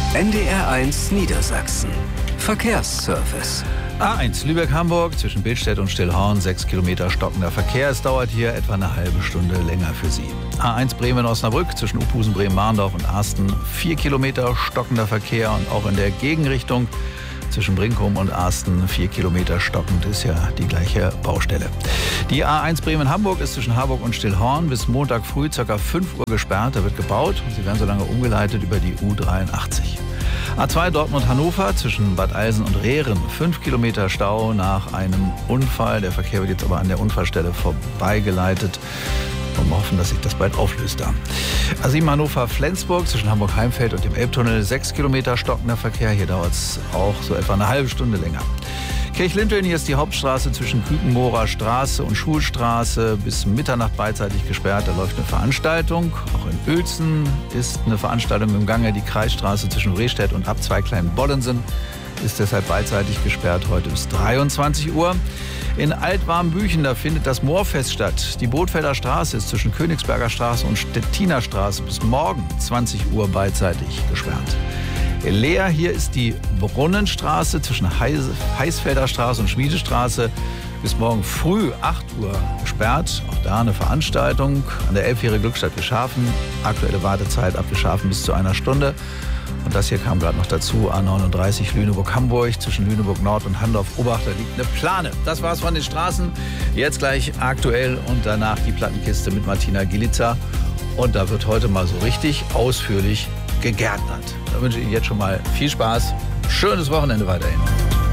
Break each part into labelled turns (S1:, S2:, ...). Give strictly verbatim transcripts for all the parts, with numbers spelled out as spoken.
S1: N D R eins Niedersachsen. Verkehrsservice.
S2: A eins Lübeck-Hamburg zwischen Billstedt und Stillhorn, sechs Kilometer stockender Verkehr. Es dauert hier etwa eine halbe Stunde länger für Sie. A eins Bremen-Osnabrück zwischen Uphusen, Bremen-Marndorf und Arsten, vier Kilometer stockender Verkehr. Und auch in der Gegenrichtung zwischen Brinkum und Arsten, vier Kilometer stockend, ist ja die gleiche Baustelle. Die A eins Bremen-Hamburg ist zwischen Harburg und Stillhorn bis Montag früh ca. fünf Uhr gesperrt. Da wird gebaut und Sie werden so lange umgeleitet über die U dreiundachtzig. A zwei Dortmund-Hannover zwischen Bad Eilsen und Rehren, fünf Kilometer Stau nach einem Unfall. Der Verkehr wird jetzt aber an der Unfallstelle vorbeigeleitet. Und wir hoffen, dass sich das bald auflöst da. A sieben Hannover-Flensburg zwischen Hamburg-Heimfeld und dem Elbtunnel, sechs Kilometer stockender Verkehr. Hier dauert es auch so etwa eine halbe Stunde länger. Kirchlinteln, hier ist die Hauptstraße zwischen Kükenmorer Straße und Schulstraße bis Mitternacht beidseitig gesperrt. Da läuft eine Veranstaltung. Auch in Uelzen ist eine Veranstaltung im Gange. Die Kreisstraße zwischen Rehstedt und ab zwei Kleinbollensen ist deshalb beidseitig gesperrt, heute bis dreiundzwanzig Uhr. In Altwarmbüchen, da findet das Moorfest statt. Die Bootfelder Straße ist zwischen Königsberger Straße und Stettiner Straße bis morgen zwanzig Uhr beidseitig gesperrt. Leer, hier ist die Brunnenstraße zwischen Heis Heisfelder Straße und Schmiedestraße bis morgen früh acht Uhr gesperrt. Auch da eine Veranstaltung an der Elbfähre Glückstadt Geschafen. Aktuelle Wartezeit ab Geschafen bis zu einer Stunde. Und das hier kam gerade noch dazu, A neununddreißig Lüneburg-Hamburg zwischen Lüneburg-Nord und Handorf-Oberach, da liegt eine Plane. Das war's von den Straßen. Jetzt gleich aktuell und danach die Plattenkiste mit Martina Gilitzer. Und da wird heute mal so richtig ausführlich gegärtnert. Da wünsche ich Ihnen jetzt schon mal viel Spaß. Schönes Wochenende weiterhin.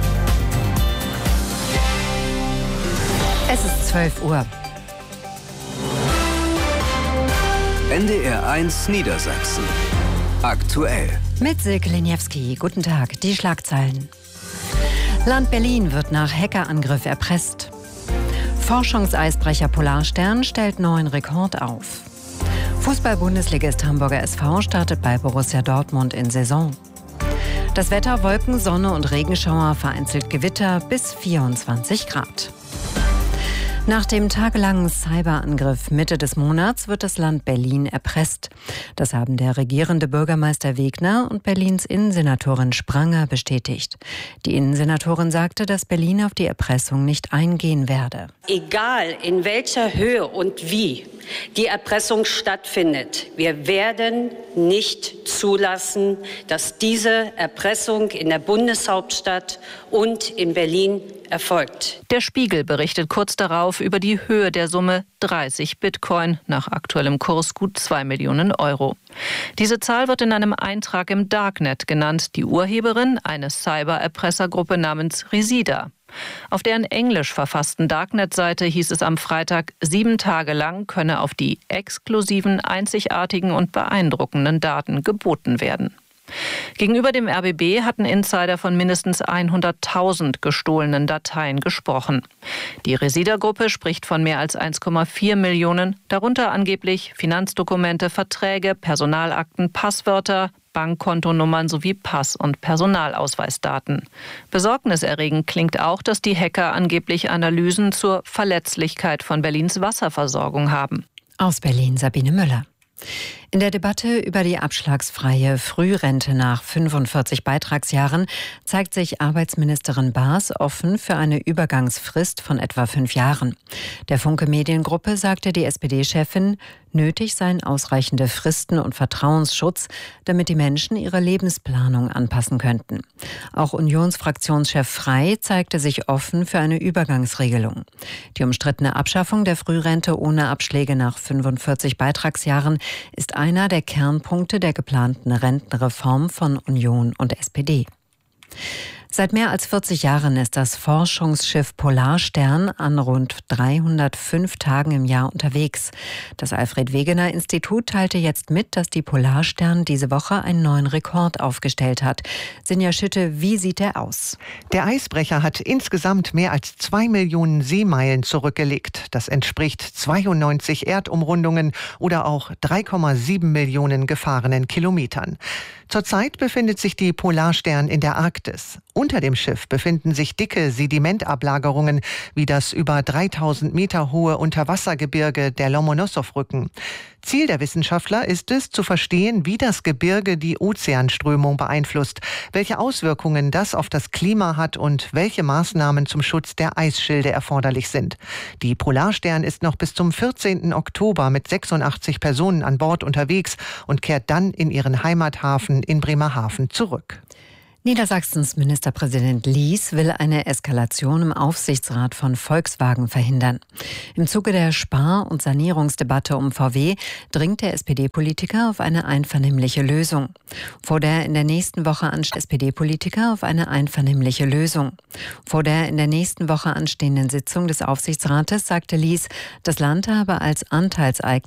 S3: Es ist zwölf Uhr.
S1: N D R eins Niedersachsen. Aktuell.
S3: Mit Silke Leniewski. Guten Tag. Die Schlagzeilen. Land Berlin wird nach Hackerangriff erpresst. Forschungseisbrecher Polarstern stellt neuen Rekord auf. Fußball-Bundesligist Hamburger S V startet bei Borussia Dortmund in Saison. Das Wetter: Wolken, Sonne und Regenschauer, vereinzelt Gewitter bis vierundzwanzig Grad. Nach dem tagelangen Cyberangriff Mitte des Monats wird das Land Berlin erpresst. Das haben der regierende Bürgermeister Wegner und Berlins Innensenatorin Spranger bestätigt. Die Innensenatorin sagte, dass Berlin auf die Erpressung nicht eingehen werde.
S4: Egal in welcher Höhe und wie die Erpressung stattfindet, wir werden nicht zulassen, dass diese Erpressung in der Bundeshauptstadt und in Berlin erfolgt.
S5: Der Spiegel berichtet kurz darauf über die Höhe der Summe dreißig Bitcoin, nach aktuellem Kurs gut zwei Millionen Euro. Diese Zahl wird in einem Eintrag im Darknet genannt. Die Urheberin, eine Cyber-Erpressergruppe namens Resida. Auf deren englisch verfassten Darknet-Seite hieß es am Freitag, sieben Tage lang könne auf die exklusiven, einzigartigen und beeindruckenden Daten geboten werden. Gegenüber dem R B B hatten Insider von mindestens hunderttausend gestohlenen Dateien gesprochen. Die Resida-Gruppe spricht von mehr als eins Komma vier Millionen, darunter angeblich Finanzdokumente, Verträge, Personalakten, Passwörter, Bankkontonummern sowie Pass- und Personalausweisdaten. Besorgniserregend klingt auch, dass die Hacker angeblich Analysen zur Verletzlichkeit von Berlins Wasserversorgung haben.
S3: Aus Berlin Sabine Müller. In der Debatte über die abschlagsfreie Frührente nach fünfundvierzig Beitragsjahren zeigt sich Arbeitsministerin Baas offen für eine Übergangsfrist von etwa fünf Jahren. Der Funke Mediengruppe sagte die S P D-Chefin, nötig seien ausreichende Fristen und Vertrauensschutz, damit die Menschen ihre Lebensplanung anpassen könnten. Auch Unionsfraktionschef Frey zeigte sich offen für eine Übergangsregelung. Die umstrittene Abschaffung der Frührente ohne Abschläge nach fünfundvierzig Beitragsjahren ist einer der Kernpunkte der geplanten Rentenreform von Union und S P D. Seit mehr als vierzig Jahren ist das Forschungsschiff Polarstern an rund dreihundertfünf Tagen im Jahr unterwegs. Das Alfred-Wegener-Institut teilte jetzt mit, dass die Polarstern diese Woche einen neuen Rekord aufgestellt hat. Sinja Schütte, wie sieht er aus?
S6: Der Eisbrecher hat insgesamt mehr als zwei Millionen Seemeilen zurückgelegt. Das entspricht zweiundneunzig Erdumrundungen oder auch drei Komma sieben Millionen gefahrenen Kilometern. Zurzeit befindet sich die Polarstern in der Arktis. Unter dem Schiff befinden sich dicke Sedimentablagerungen wie das über dreitausend Meter hohe Unterwassergebirge der Lomonossow-Rücken. Ziel der Wissenschaftler ist es, zu verstehen, wie das Gebirge die Ozeanströmung beeinflusst, welche Auswirkungen das auf das Klima hat und welche Maßnahmen zum Schutz der Eisschilde erforderlich sind. Die Polarstern ist noch bis zum vierzehnten Oktober mit sechsundachtzig Personen an Bord unterwegs und kehrt dann in ihren Heimathafen in Bremerhaven zurück.
S3: Niedersachsens Ministerpräsident Lies will eine Eskalation im Aufsichtsrat von Volkswagen verhindern. Im Zuge der Spar- und Sanierungsdebatte um V W dringt der S P D-Politiker auf eine einvernehmliche Lösung. Vor der in der nächsten Woche anstehenden S P D-Politiker auf eine einvernehmliche Lösung. Vor der in der nächsten Woche anstehenden Sitzung des Aufsichtsrates sagte Lies, das Land habe als Anteilseigner